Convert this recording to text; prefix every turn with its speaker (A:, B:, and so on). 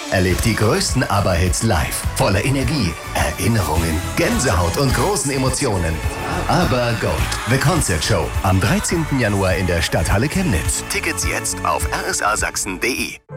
A: Erlebt die größten ABBA-Hits live. Voller Energie, Erinnerungen, Gänsehaut und großen Emotionen. ABBA Gold, The Concert Show. Am 13. Januar in der Stadthalle Chemnitz. Tickets jetzt auf rsasachsen.de.